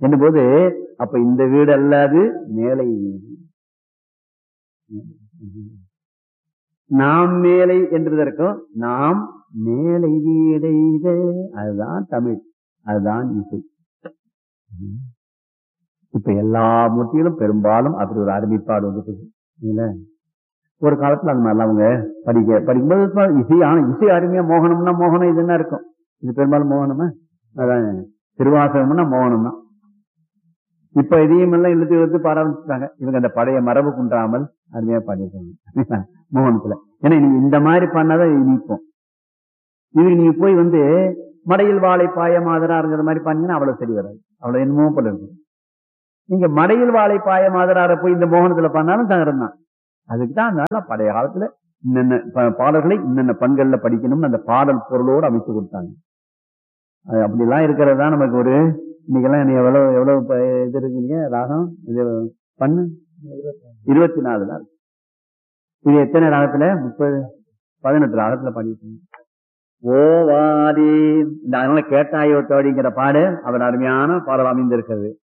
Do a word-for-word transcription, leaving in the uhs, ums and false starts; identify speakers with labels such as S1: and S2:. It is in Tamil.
S1: என்னும் போது அப்ப இந்த வீடு அல்லாது மேலை வீடு. நாம் மேலை என்றதற்கும் நாம் மேலை வீடை, அதுதான் தமிழ், அதுதான் இசை. இப்ப எல்லா மூர்த்திகளும் பெரும்பாலும் அப்படி ஒரு அருமைப்பாடு வந்துட்டு இல்ல. ஒரு காலத்துல அந்த மாதிரிலாம் அவங்க படிக்க படிக்கும்போது இசை, ஆனா இசை அருமையா மோகனம்னா மோகனம் இது என்ன இருக்கும், இது பெரும்பாலும் மோகனமா, அதான் திருவாசகம்னா மோகனம் தான். இப்ப இதையும் எல்லாம் இழுத்து இழுத்து பாட ஆரம்பிச்சுட்டாங்க. இவங்க அந்த பழைய மரபு குன்றாமல் அருமையா பாடிருக்காங்க மோகனத்துல. ஏன்னா நீங்க இந்த மாதிரி பண்ணாதான் இனிப்போம். இதுக்கு நீங்க போய் வந்து மடையில் வாழை பாய மாதராருங்கிற மாதிரி பண்ணீங்கன்னா அவ்வளவு சரி வராது, அவ்வளவு என்னமோ போல இருக்கும். நீங்க மடையில் வாழை பாய மாதரார போய் இந்த மோகனத்துல பண்ணாலும் தகரம் தான். அதுக்குதான் அதனால பழைய காலத்துல இன்னென்ன பாடல்களை இன்னென்ன பண்கள்ல படிக்கணும்னு அந்த பாடல் பொருளோடு அமைச்சு கொடுத்தாங்க. அது அப்படிலாம் இருக்கிறது தான் நமக்கு ஒரு இன்னைக்கெல்லாம் நீ எவ்வளவு எவ்வளவு இது இருக்கீங்க ராகம் இது பண்ணு இருபத்தி நாலு நாள். இது எத்தனை ராகத்துல? முப்பது பதினெட்டு ராகத்துல பண்ணிட்டு ஓவாதி. இந்த அதனால கேட்டாயோ தோடிங்கிற பாடு அவர் அருமையான பாடல் அமைந்திருக்கிறது.